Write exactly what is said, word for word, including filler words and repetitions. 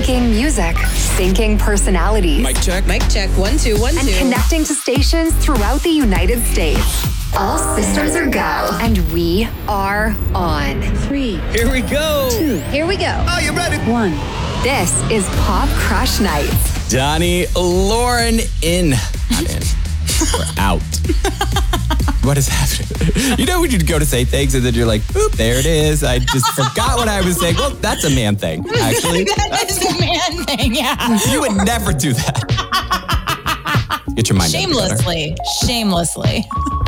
Making music, syncing personalities. Mic check. Mic check. One, two, one, and two. connecting to stations throughout the United States. All systems are go, and we are on. Three. Here we go. Two. Here we go. Are you ready? One. This is Pop Crush Nights. Donnie, Lauren in. Not in. We're out. What is happening? You know when you go to say things and then you're like, oop, there it is. I just forgot what I was saying. Well, that's a man thing, actually. That is a man thing, yeah. You would never do that. Get your mind together. Shamelessly. Shamelessly.